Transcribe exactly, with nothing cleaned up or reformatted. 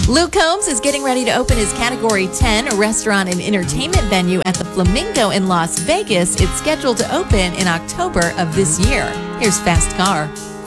Luke Combs is getting ready to open his Category ten restaurant and entertainment venue at the Flamingo in Las Vegas. It's scheduled to open in October of this year. Here's Fast Car.